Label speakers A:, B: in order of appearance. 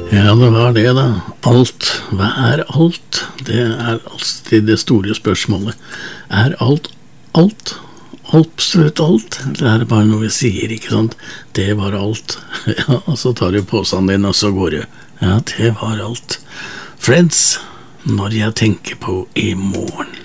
A: Ja, det var det da. Alt. Hva er alt? Det er alltid det store spørsmålet. Er alt alt? Absolutt alt? Eller er det bare noe vi sier, ikke sant? Det var alt. Ja, og så tar du påsen din, og så går du. Ja, det var alt. Friends, når jeg tenker på i morgen.